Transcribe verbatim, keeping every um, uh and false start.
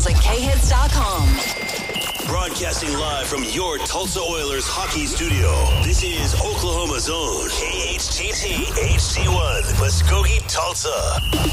Details at K hits dot com. Broadcasting live from your Tulsa Oilers hockey studio. This is Oklahoma's own K H T T H D one, Muskogee, Tulsa.